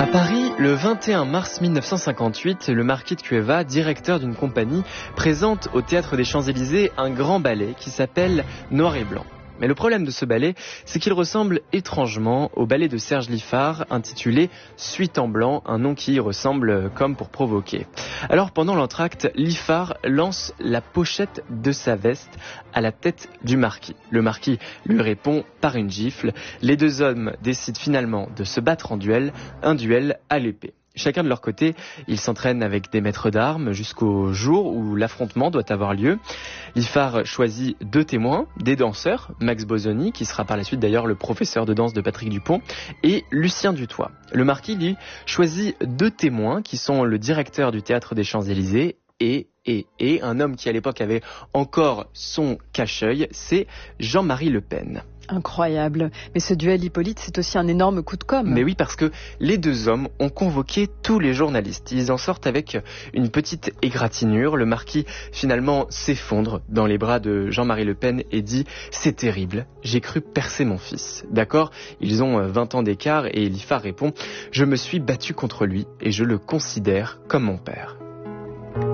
À Paris, le 21 mars 1958, le marquis de Cueva, directeur d'une compagnie, présente au Théâtre des Champs-Élysées un grand ballet qui s'appelle Noir et Blanc. Mais le problème de ce ballet, c'est qu'il ressemble étrangement au ballet de Serge Liffard intitulé Suite en blanc, un nom qui ressemble comme pour provoquer. Alors pendant l'entracte, Liffard lance la pochette de sa veste à la tête du marquis. Le marquis lui répond par une gifle. Les deux hommes décident finalement de se battre en duel, un duel à l'épée. Chacun de leur côté, ils s'entraînent avec des maîtres d'armes jusqu'au jour où l'affrontement doit avoir lieu. Liffard choisit deux témoins, des danseurs, Max Bosoni, qui sera par la suite d'ailleurs le professeur de danse de Patrick Dupont, et Lucien Dutoit. Le marquis, lui, choisit deux témoins qui sont le directeur du Théâtre des Champs-Élysées et un homme qui à l'époque avait encore son cache-œil, c'est Jean-Marie Le Pen. Incroyable. Mais ce duel Hippolyte, c'est aussi un énorme coup de com'. Mais oui, parce que les deux hommes ont convoqué tous les journalistes. Ils en sortent avec une petite égratignure. Le marquis, finalement, s'effondre dans les bras de Jean-Marie Le Pen et dit « C'est terrible, j'ai cru percer mon fils ». D'accord ? Ils ont 20 ans d'écart et Liffard répond « Je me suis battu contre lui et je le considère comme mon père ».